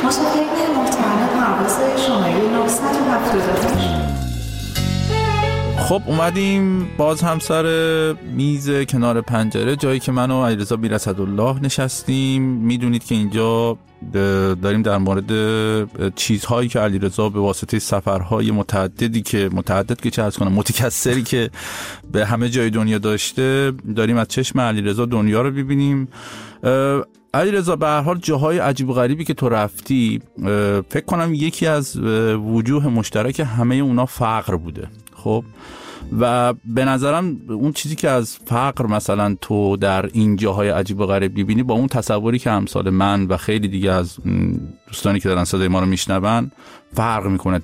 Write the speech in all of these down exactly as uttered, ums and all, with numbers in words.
مشاهدین محترم پرواز شماره نهصد و هفتاد و هشت. خب اومدیم باز هم سر میز کنار پنجره، جایی که من و علیرضا بیرصدالله نشستیم. میدونید که اینجا داریم در مورد چیزهایی که علیرضا به واسطه سفرهای متعددی که متعدد که چه عرض کنم متکثری که به همه جای دنیا داشته، داریم از چشم علیرضا دنیا رو ببینیم. علیرضا به هر حال جاهای عجیب و غریبی که تو رفتی، فکر کنم یکی از وجوه مشترک همه اونا فقر بوده. خب و به نظرم اون چیزی که از فقر مثلا تو در این جاهای عجیب و غریب می‌بینی با اون تصوری که امثال من و خیلی دیگه از دوستانی که دارن صدای ما رو میشنون فرق میکنه.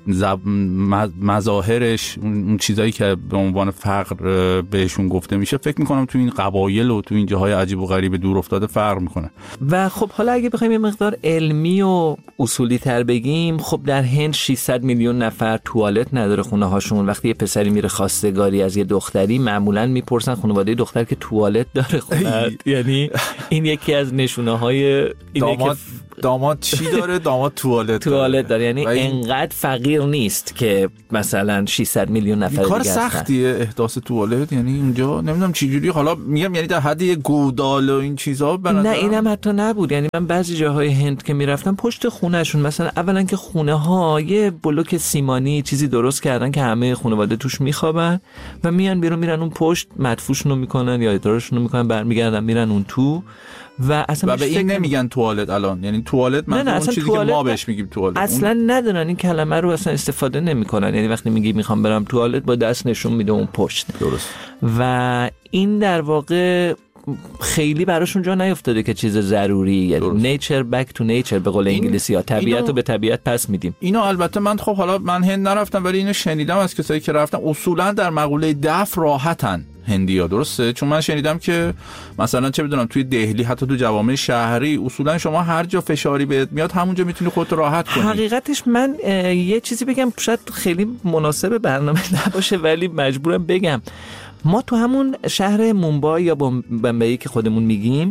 مظاهرش، اون چیزایی که به عنوان فقر بهشون گفته میشه، فکر میکنم تو این قبایل و تو این جاهای عجیب و غریب دور افتاده فرق میکنه. و خب حالا اگه بخوایم یه مقدار علمی و اصولی تر بگیم، خب در هند ششصد میلیون نفر توالت نداره خونه هاشون. وقتی یه پسری میره خواستگاری از یه دختری، معمولا میپرسن خانواده دختر که توالت داره خونه. یعنی این یکی از نشونه های اینه که داماد چی داره؟ داماد توالت توالت داره. یعنی انقدر فقیر نیست که مثلا ششصد میلیون نفر دیگه هستن. کار سختیه احداث توالت، یعنی اونجا نمیدونم چه جوری. حالا میگم یعنی در حد گودال و این چیزا بنظرم نه، اینم حتی نبود. یعنی من بعضی جاهای هند که میرفتم پشت خونهشون مثلا اولا که خونه ها یه بلوک سیمانی چیزی درست کردن که همه خانواده توش میخوابن و میان بیرون، میرن اون پشت مدفوشون رو میکنن یا ادارشون رو میکنن، برمیگردن میرن اون تو. و اصلا و به این نمیگن توالت الان، یعنی توالت من اون چیزی که ما بهش میگیم توالت اصلا اون... ندارن این کلمه رو اصلا استفاده نمیکنن. یعنی وقتی میگی میخوام برم توالت با دست نشون میده اون پشت. درست. و این در واقع خیلی براشون جا نیفتاده که چیز ضروری، یعنی nature back to nature به قول انگلیسی ها، طبیعت رو به طبیعت پس میدیم. اینو البته من خب حالا من هند نرفتم ولی اینو شنیدم از کسایی که رفتن، اصولا در مقوله دفع راحتن هندیا. درسته؟ چون من شنیدم که مثلا چه بدونم توی دهلی حتی تو جوامع شهری اصولا شما هر جا فشاری بهت میاد همونجا میتونی خودت راحت کنی. حقیقتش من یه چیزی بگم شاید خیلی مناسب برنامه نباشه ولی مجبورم بگم. ما تو همون شهر مومبای یا بمبئی که خودمون میگیم،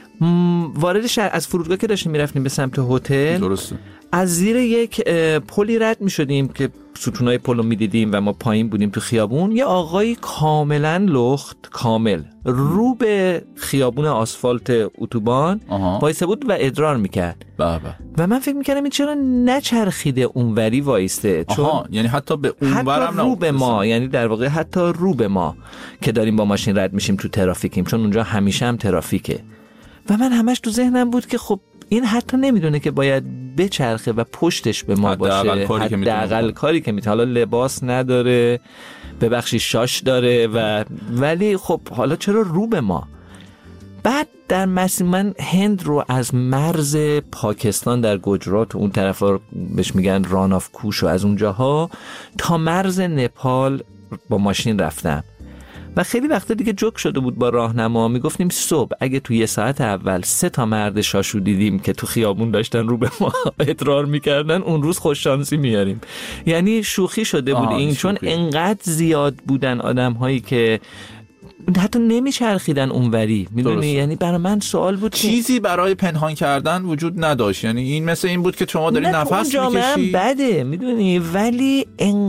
وارد شهر از فرودگاه که داشتیم میرفتیم به سمت هتل، درسته، از زیر یک پلی رد میشدیم که ستونای پلو میدیدیم و ما پایین بودیم تو خیابون. یه آقایی کاملا لخت، کامل رو به خیابون آسفالت اتوبان وایسته بود و ادرار میکرد. بابا. و من فکر میکردم این چرا نچرخیده اونوری وایسته، چون آها. یعنی حتی به اونورم نه، رو به ما، یعنی در واقع حتی رو به ما که داریم با ماشین رد میشیم تو ترافیکیم، چون اونجا همیشه هم ترافیکه. و من همش تو ذهنم بود که خب این حتی نمیدونه که باید بچرخه و پشتش به ما باشه. حداقل کاری که میتونه. حالا لباس نداره، ببخشی شاش داره و ولی خب حالا چرا رو به ما؟ بعد در مسیر من هند رو از مرز پاکستان در گجرات و اون طرفا بهش میگن ران آف کوش و از اونجاها تا مرز نپال با ماشین رفتم و خیلی وقتا دیگه جوک شده بود با راهنما. میگفتیم صبح اگه تو یه ساعت اول سه تا مرد شاشو دیدیم که تو خیابون داشتن رو به ما ادرار میکردن، اون روز خوش شانسی میاریم. یعنی شوخی شده بود این، چون انقدر زیاد بودن آدم هایی که حتی نمیچرخیدن اونوری، میدونی. یعنی برای من سوال بود چیزی برای پنهان کردن وجود نداشت. یعنی این مثل این بود که شما داری نفس میکشی، بده میدونی، ولی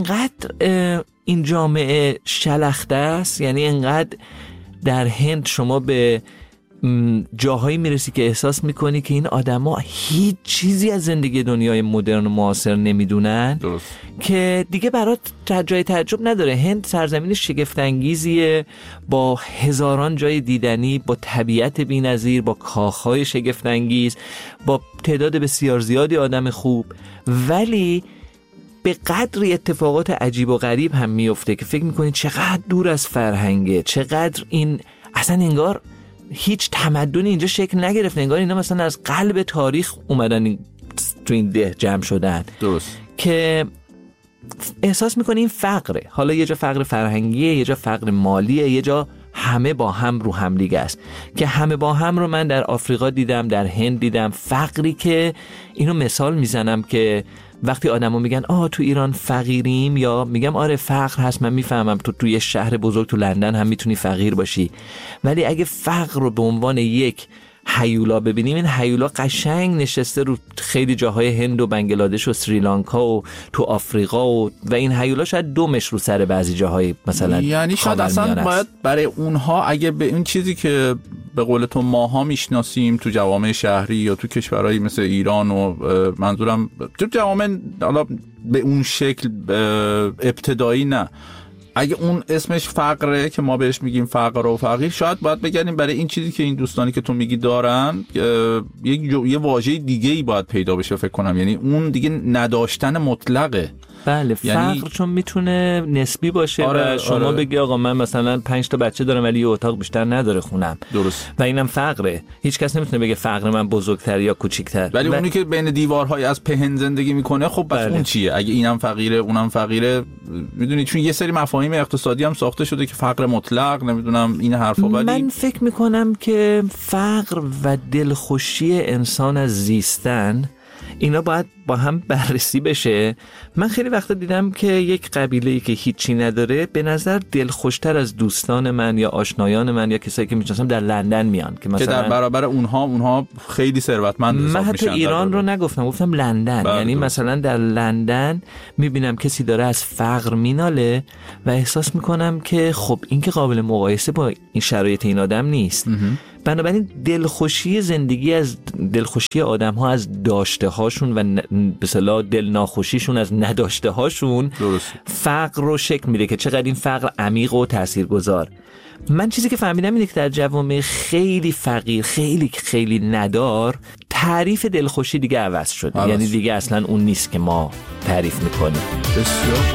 انقدر این جامعه شلخته است. یعنی انقدر در هند شما به جاهایی میرسی که احساس میکنی که این آدما هیچ چیزی از زندگی دنیای مدرن و معاصر نمیدونن. درست. که دیگه برات جای تعجب نداره. هند سرزمین شگفت انگیزیه با هزاران جای دیدنی، با طبیعت بی‌نظیر، با کاخهای شگفت انگیز، با تعداد بسیار زیادی آدم خوب، ولی به قدری اتفاقات عجیب و غریب هم میفته که فکر میکنید چقدر دور از فرهنگه، چقدر این اصلا انگار هیچ تمدنی اینجا شکل نگرفته، انگار اینا مثلا از قلب تاریخ اومدن تو این ده جمع شدن. درست. که احساس میکنی این فقره، حالا یه جا فقر فرهنگیه، یه جا فقر مالیه، یه جا همه با هم رو هم لیگ است. که همه با هم رو من در آفریقا دیدم، در هند دیدم. فقری که اینو مثال میزنم که وقتی آدمو میگن آه تو ایران فقیریم، یا میگم آره فقر هست، من میفهمم تو توی شهر بزرگ تو لندن هم میتونی فقیر باشی، ولی اگه فقر رو به عنوان یک هیولا ببینیم، این هیولا قشنگ نشسته رو خیلی جاهای هند و بنگلادش و سریلانکا و تو آفریقا و و این هیولا شاید دومش رو سر بعضی جاهای مثلا یعنی شاید اصلا باید برای اونها اگه به این چیزی که به قول تو ماها میشناسیم تو جوامع شهری یا تو کشورهایی مثل ایران و منظورم تو جوامع حالا به اون شکل ابتدایی نه، اگه اون اسمش فقره که ما بهش میگیم فقر و فقیر، شاید باید بگردیم برای این چیزی که این دوستانی که تو میگی دارن یک یه واژه دیگه ای باید پیدا بشه فکر کنم، یعنی اون دیگه نداشتن مطلقه. بله یعنی فقر چون میتونه نسبی باشه. آره، و شما آره. بگی آقا من مثلا پنج تا بچه دارم ولی یه اتاق بیشتر نداره خونم، درست، و اینم فقره. هیچ کس نمیتونه بگه فقر من بزرگتر یا کوچیک‌تر، ولی و... اونی که بین دیوارهای از پهن زندگی میکنه خب بس بله. اون چیه؟ اگه اینم فقیره اونم فقیره، میدونی چون یه سری مفاهیم اقتصادی هم ساخته شده که فقر مطلق نمیدونم این حرفا، ولی من فکر میکنم که فقر و دلخوشی انسان از زیستن اینا باید با هم بررسی بشه. من خیلی وقتا دیدم که یک قبیله‌ای که هیچی نداره به نظر دلخوشتر از دوستان من یا آشنایان من یا کسایی که میشناسم در لندن میان که مثلا که در برابر اونها اونها خیلی ثروتمند حساب میشن. من حتی ایران رو نگفتم، گفتم لندن. یعنی مثلا در لندن میبینم کسی داره از فقر میناله و احساس میکنم که خب این که قابل مقایسه با این شرایط این آدم نیست. بنابراین دلخوشی زندگی از دلخوشی آدم ها از داشته هاشون و به اصطلاح دل ناخوشیشون از نداشته هاشون فقر رو شکل میده که چقدر این فقر عمیق و تاثیرگذار. من چیزی که فهمیدم اینه که در جوامع خیلی فقیر خیلی خیلی ندار تعریف دلخوشی دیگه عوض شده، یعنی دیگه اصلا اون نیست که ما تعریف میکنیم. بسیار